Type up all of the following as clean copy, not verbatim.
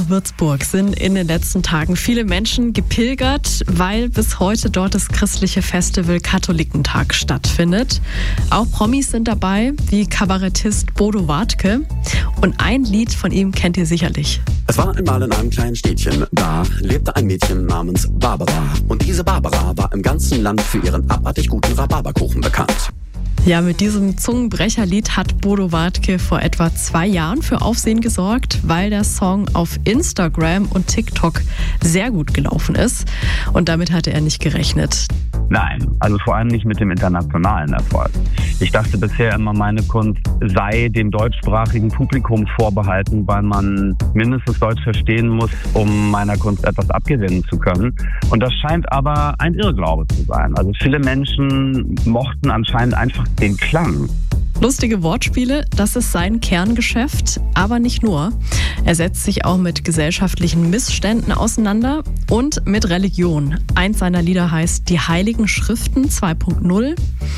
nach Würzburg sind in den letzten Tagen viele Menschen gepilgert, weil bis heute dort das christliche Festival Katholikentag stattfindet. Auch Promis sind dabei, wie Kabarettist Bodo Wartke. Und ein Lied von ihm kennt ihr sicherlich. Es war einmal in einem kleinen Städtchen, da lebte ein Mädchen namens Barbara. Und diese Barbara war im ganzen Land für ihren abartig guten Rhabarberkuchen bekannt. Ja, mit diesem Zungenbrecherlied hat Bodo Wartke vor etwa 2 Jahren für Aufsehen gesorgt, weil der Song auf Instagram und TikTok sehr gut gelaufen ist. Und damit hatte er nicht gerechnet. Nein, also vor allem nicht mit dem internationalen Erfolg. Ich dachte bisher immer, meine Kunst sei dem deutschsprachigen Publikum vorbehalten, weil man mindestens Deutsch verstehen muss, um meiner Kunst etwas abgewinnen zu können. Und das scheint aber ein Irrglaube zu sein. Also viele Menschen mochten anscheinend einfach den Klang. Lustige Wortspiele, das ist sein Kerngeschäft, aber nicht nur. Er setzt sich auch mit gesellschaftlichen Missständen auseinander und mit Religion. Eins seiner Lieder heißt Die Heiligen Schriften 2.0.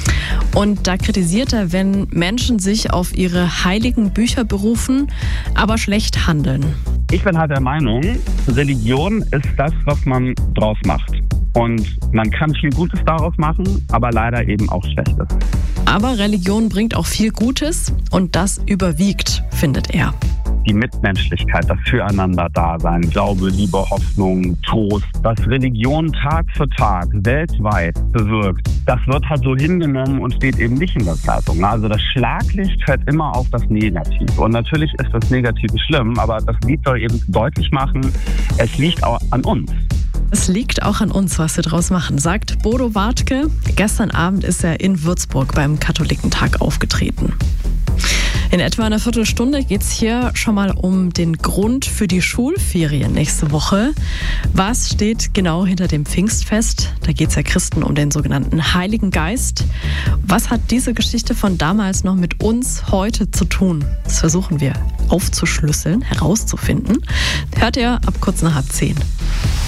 Und da kritisiert er, wenn Menschen sich auf ihre heiligen Bücher berufen, aber schlecht handeln. Ich bin halt der Meinung, Religion ist das, was man draus macht. Und man kann viel Gutes daraus machen, aber leider eben auch Schlechtes. Aber Religion bringt auch viel Gutes und das überwiegt, findet er. Die Mitmenschlichkeit, das Füreinander-Dasein, Glaube, Liebe, Hoffnung, Trost, was Religion Tag für Tag weltweit bewirkt, das wird halt so hingenommen und steht eben nicht in der Zeitung. Also das Schlaglicht fällt immer auf das Negative. Und natürlich ist das Negative schlimm, aber das Lied soll eben deutlich machen, es liegt auch an uns. Es liegt auch an uns, was wir draus machen, sagt Bodo Wartke. Gestern Abend ist er in Würzburg beim Katholikentag aufgetreten. In etwa einer Viertelstunde geht es hier schon mal um den Grund für die Schulferien nächste Woche. Was steht genau hinter dem Pfingstfest? Da geht es ja Christen um den sogenannten Heiligen Geist. Was hat diese Geschichte von damals noch mit uns heute zu tun? Das versuchen wir aufzuschlüsseln, herauszufinden. Hört ihr ab kurz nach 10:30.